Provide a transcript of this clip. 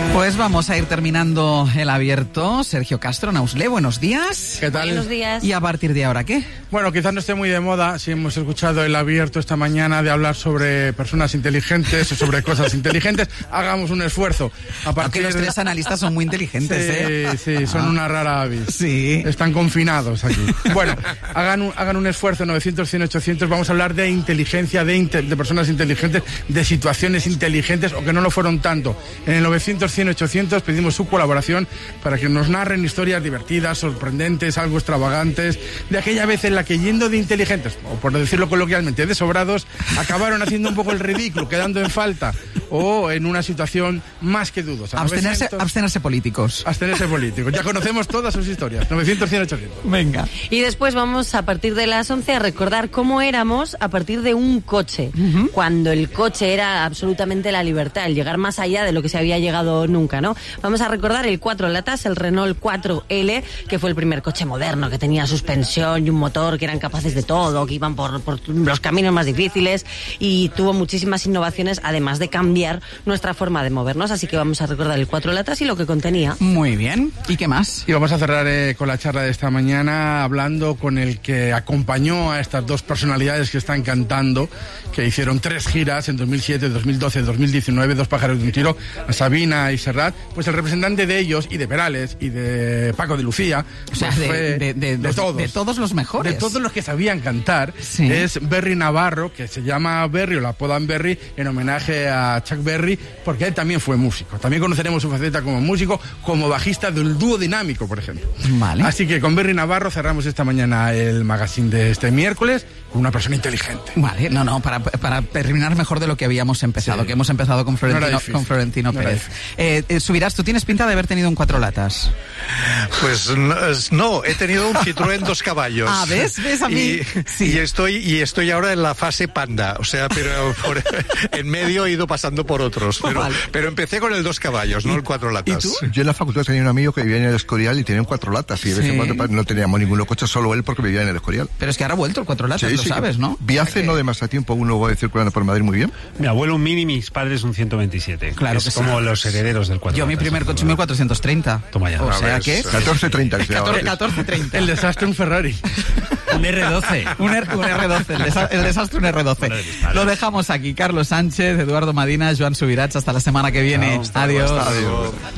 Pues vamos a ir terminando el abierto. Sergio Castro, Nausle, buenos días. ¿Qué tal? Buenos días. ¿Y a partir de ahora qué? Bueno, quizás no esté muy de moda, si hemos escuchado el abierto esta mañana de hablar sobre personas inteligentes o sobre cosas inteligentes, hagamos un esfuerzo. Aunque los tres analistas son muy inteligentes, Sí, son una rara avis. Sí. Están confinados aquí. Bueno, hagan un esfuerzo, 900, 100, 800, vamos a hablar de inteligencia, de personas inteligentes, de situaciones inteligentes o que no lo fueron tanto. En el 900, 100, 800 pedimos su colaboración para que nos narren historias divertidas, sorprendentes, algo extravagantes, de aquella vez en la que yendo de inteligentes, o por decirlo coloquialmente, de sobrados, acabaron haciendo un poco el ridículo, quedando en falta, o en una situación más que dudosa. Abstenerse políticos. Abstenerse políticos. Ya conocemos todas sus historias. 900, 100, 800. Venga. Y después vamos a partir de las 11 a recordar cómo éramos a partir de un coche. Cuando el coche era absolutamente la libertad, el llegar más allá de lo que se había llegado nunca, ¿no? Vamos a recordar el 4 latas, el Renault 4L, que fue el primer coche moderno, que tenía suspensión y un motor, que eran capaces de todo, que iban por los caminos más difíciles y tuvo muchísimas innovaciones, además de cambiar nuestra forma de movernos. Así que vamos a recordar el 4 latas y lo que contenía. Muy bien. ¿Y qué más? Y vamos a cerrar con la charla de esta mañana hablando con el que acompañó a estas dos personalidades que están cantando, que hicieron 3 giras en 2007, 2012, 2019, 2 pájaros de un tiro, a Sabina y Serrat. Pues el representante de ellos y de Perales y de Paco de Lucía, o sea, pues de todos los mejores, de todos los que sabían cantar, sí. Es Berry Navarro, que se llama Berry o la apodan Berry en homenaje a Chuck Berry, porque él también fue músico. También conoceremos su faceta como músico, como bajista del dúo Dinámico, por ejemplo. Vale. Así que con Berry Navarro cerramos esta mañana el magazine de este miércoles con una persona inteligente. Vale, para terminar mejor de lo que habíamos empezado, sí. Que hemos empezado con Florentino Pérez. Subirás, tú tienes pinta de haber tenido un 4 latas. Pues no, he tenido un Citroën 2 caballos. Ah, ¿ves a mí? Sí. Y estoy ahora en la fase panda, o sea, pero en medio he ido pasando por otros, pero empecé con el 2 caballos, no el 4 latas. ¿Y tú? Yo en la facultad tenía un amigo que vivía en el Escorial y tenía un 4 latas, y de vez en cuando no teníamos ninguno coche, solo él, porque vivía en el Escorial. Pero es que ahora ha vuelto el 4 latas, lo sabes, ¿no? Vi hace no demasiado tiempo uno voy a decir circulando por Madrid muy bien. Mi abuelo un Mini, mis padres un 127. Claro, es como los herederos del 4 Yo mi primer coche me 430. Toma ya. O sea que 1430. 1430. El desastre un Ferrari. Un R12. Un R12. El desastre un R12. Lo dejamos aquí. Carlos Sánchez, Eduardo Madina, Joan Subirats. Hasta la semana que viene. Adiós.